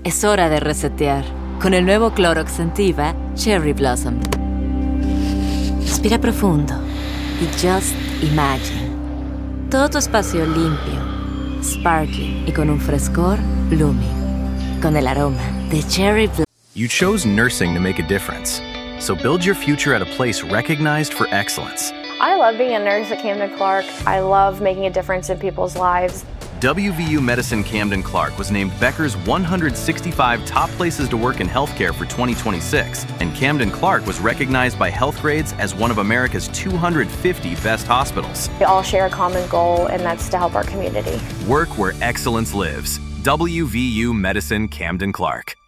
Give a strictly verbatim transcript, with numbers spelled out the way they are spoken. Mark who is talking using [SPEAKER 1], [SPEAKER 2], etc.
[SPEAKER 1] Es hora de resetear con el nuevo Clorox Scentiva Cherry Blossom. Respira profundo y just imagine. Todo tu espacio limpio, sparkling y con un frescor blooming. Con el aroma de Cherry Blossom.
[SPEAKER 2] You chose nursing to make a difference. So build your future at a place recognized for excellence.
[SPEAKER 3] I love being a nurse at Camden Clark. I love making a difference in people's lives.
[SPEAKER 2] W V U Medicine Camden Clark was named Becker's one hundred sixty-five top places to work in healthcare for twenty twenty-six, and Camden Clark was recognized by Healthgrades as one of America's two hundred fifty best hospitals.
[SPEAKER 3] We all share a common goal, and that's to help our community.
[SPEAKER 2] Work where excellence lives. W V U Medicine Camden Clark.